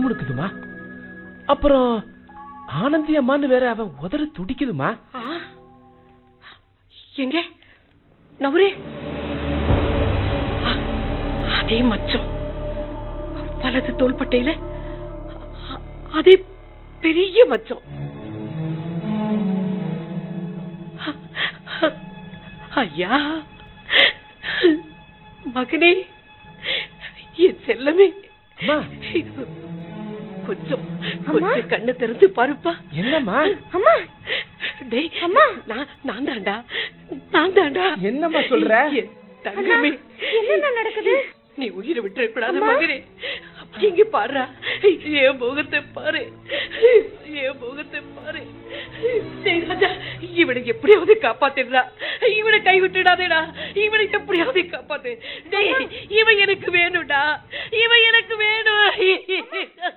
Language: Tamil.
முணுமுணுக்குதுமா. அப்புறம் ஆனந்தி அம்மான்னு வேற அவன் உதறு துடிக்குதுமா. எங்க நவரே? அதே மச்சம் வலது தோள்பட்டையில அதே பெரிய மச்சம். ஐயா மகனே, என் செல்லமே, கொஞ்சம் கொஞ்சம் கண்ணு திறந்து பாருப்பா. என்னம்மா? அம்மா, டேய் அம்மா, நான் தாண்டா, நான் தாண்டா. என்னம்மா சொல்ற? தங்கமே, என்ன நடக்குது? நீ உயிரை விட்டுற கூடாது மகனே. இங்க பாருடா, என் முகத்தை பாரு, என் முகத்தை பாரு. ராஜா, இவனை எப்படியாவது காப்பாத்திடுறா, இவனை கை விட்டுடாதேடா, இவனை எப்படியாவது காப்பாத்து. இவன் எனக்கு வேணும்டா, இவன் எனக்கு வேணும்.